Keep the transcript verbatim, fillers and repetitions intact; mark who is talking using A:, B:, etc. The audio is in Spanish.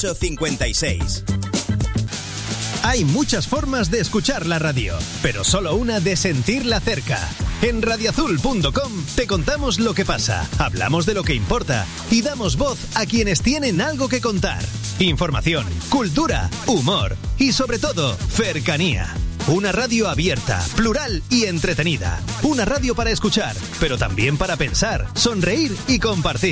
A: cincuenta y seis.
B: Hay muchas formas de escuchar la radio, pero solo una de sentirla cerca. En radioazul punto com te contamos lo que pasa, hablamos de lo que importa y damos voz a quienes tienen algo que contar. Información, cultura, humor y sobre todo, cercanía. Una radio abierta, plural y entretenida. Una radio para escuchar, pero también para pensar, sonreír y compartir.